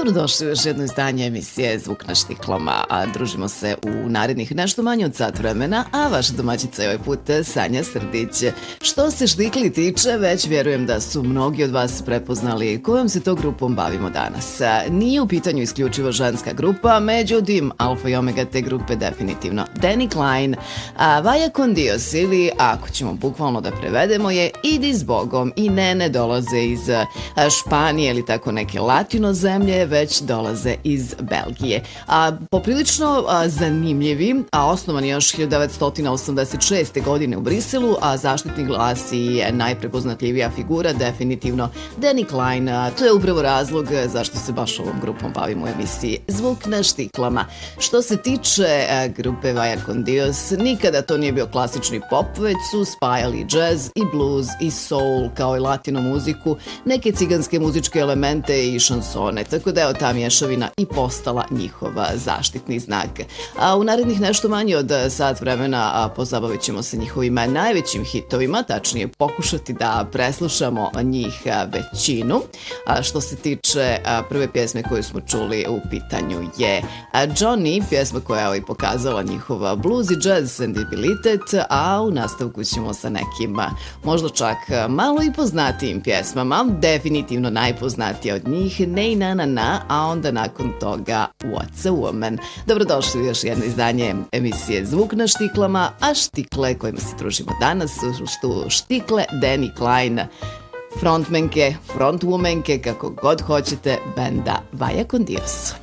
Dobrodošli u još jedno izdanje emisije Zvuk na štiklama, a družimo se u narednih nešto manje od sat vremena, a vaša domaćica je ovaj put Sanja Srdić. Što se štikli tiče, već vjerujem da su mnogi od vas prepoznali kojom se to grupom bavimo danas. Nije u pitanju isključivo ženska grupa, međutim, alfa i omega te grupe definitivno Danny Klein, a Vaya con Dios, ili ako ćemo bukvalno da prevedemo je Idi s Bogom, i ne dolaze iz Španije ili tako neke latino zemlje, već dolaze iz Belgije. Poprilično zanimljivi, a osnovan je još 1986. godine u Briselu, a zaštitni glas i najprepoznatljivija figura definitivno Danny Klein. To je upravo razlog zašto se baš ovom grupom bavimo u emisiji Zvuk na štiklama. Što se tiče grupe Vaya con Dios, nikada to nije bio klasični pop, već su spajali jazz i blues i soul kao i latino muziku, neke ciganske muzičke elemente i šansone, tako da je ta mješavina i postala njihova zaštitni znak. A u narednih nešto manje od sat vremena pozabavit ćemo se njihovim najvećim hitovima, tačnije pokušati da preslušamo njih većinu. Što se tiče prve pjesme koju smo čuli, u pitanju je Johnny, pjesma koja je pokazala njihov blues i jazz sensibilitet, a u nastavku ćemo sa nekim možda čak malo i poznatijim pjesmama, definitivno najpoznatija od njih Ne na na na, a onda nakon toga What's a Woman. Dobrodošli u još jedno izdanje emisije Zvuk na štiklama, a štikle kojima se družimo danas su štikle Danny Klein, frontmenke, frontwomanke, kako god hoćete, benda Vaya con Dios.